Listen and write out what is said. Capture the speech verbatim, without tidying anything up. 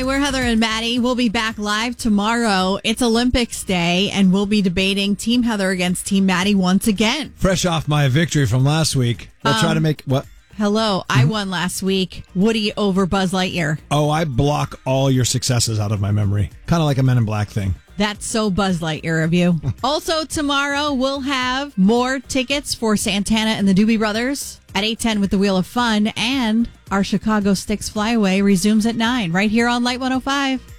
we're Heather and Maddie. We'll be back live tomorrow. It's Olympics Day, and we'll be debating Team Heather against Team Maddie once again. Fresh off my victory from last week. We'll um, try to make... what? Hello, I won last week. Woody over Buzz Lightyear. Oh, I block all your successes out of my memory. Kind of like a Men in Black thing. That's so Buzz Lightyear of you. Also, tomorrow we'll have more tickets for Santana and the Doobie Brothers at eight ten with the Wheel of Fun, and our Chicago Sticks Flyaway resumes at nine right here on Light one oh five.